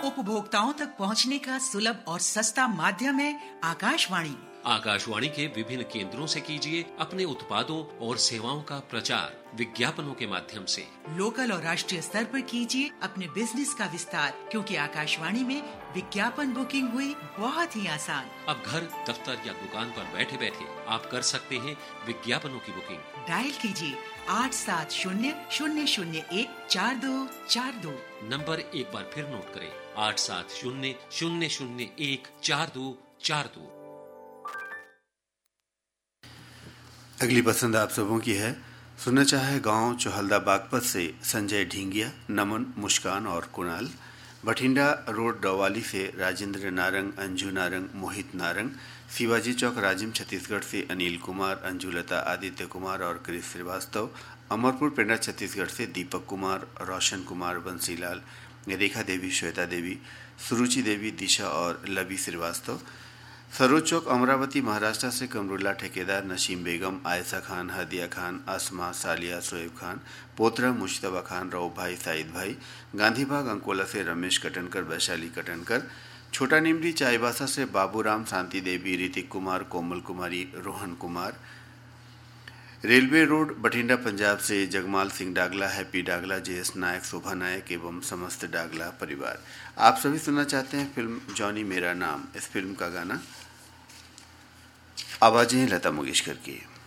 उपभोक्ताओं तक पहुंचने का सुलभ और सस्ता माध्यम है आकाशवाणी। आकाशवाणी के विभिन्न केंद्रों से कीजिए अपने उत्पादों और सेवाओं का प्रचार विज्ञापनों के माध्यम से। लोकल और राष्ट्रीय स्तर पर कीजिए अपने बिजनेस का विस्तार, क्योंकि आकाशवाणी में विज्ञापन बुकिंग हुई बहुत ही आसान। अब घर, दफ्तर या दुकान पर बैठे बैठे आप कर सकते हैं विज्ञापनों की बुकिंग। डायल कीजिए 8700014242। नंबर एक बार फिर नोट करें, 8700014242। अगली पसंद आप सबों की है। सुनना चाहे गांव चोहल्दा बागपत से संजय ढींगिया, नमन, मुस्कान और कुणाल। बठिंडा रोड डवाली से राजेंद्र नारंग, अंजू नारंग, मोहित नारंग। शिवाजी चौक राजिम छत्तीसगढ़ से अनिल कुमार, अंजुलता, आदित्य कुमार और क्रिस श्रीवास्तव। अमरपुर पेंडा छत्तीसगढ़ से दीपक कुमार, रोशन कुमार, बंसीलाल, रेखा देवी, श्वेता देवी, सुरुचि देवी, दिशा और लवी श्रीवास्तव। सरोज चौक अमरावती महाराष्ट्र से कमरुल्ला ठेकेदार, नसीम बेगम, आयशा खान, हदिया खान, आसमा, सालिया, शोएब खान, पोतरा, मुश्तबा खान, रऊफ भाई, साइद भाई। गांधीबाग अंकोला से रमेश कटनकर, वैशाली कटनकर। छोटा निमरी चाईबासा से बाबूराम, शांति देवी, ऋतिक कुमार, कोमल कुमारी, रोहन कुमार। रेलवे रोड बठिंडा पंजाब से जगमाल सिंह डागला, हैप्पी डागला, जेएस नायक, शोभा नायक एवं समस्त डागला परिवार। आप सभी सुनना चाहते हैं फिल्म जॉनी मेरा नाम। इस फिल्म का गाना आवाजें लता मंगेशकर की।